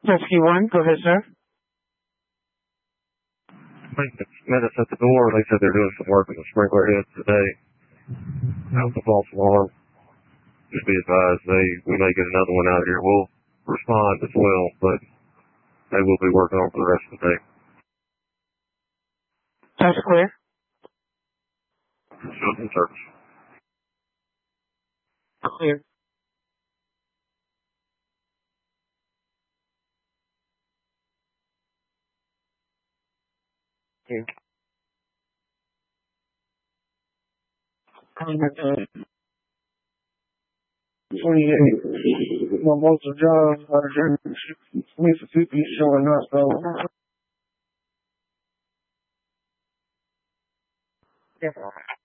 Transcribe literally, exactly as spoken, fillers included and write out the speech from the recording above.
Rescue one, go ahead, sir. Met us at the door. They said they're doing some work in the sprinkler heads today. That was a false alarm. Just be advised, they we may get another one out here. We'll respond as well, but they will be working on for the rest of the day. That's clear. Still in service. Clear. Clear. Contact uh, twenty-eight. My most of John Harder, Mississippi, showing up. So. Yeah.